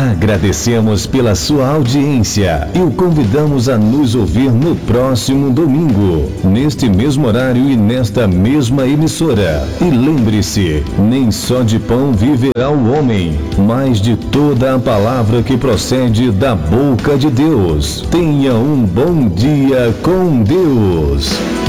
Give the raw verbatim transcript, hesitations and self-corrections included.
Agradecemos pela sua audiência e o convidamos a nos ouvir no próximo domingo, neste mesmo horário e nesta mesma emissora. E lembre-se, nem só de pão viverá o homem, mas de toda a palavra que procede da boca de Deus. Tenha um bom dia com Deus.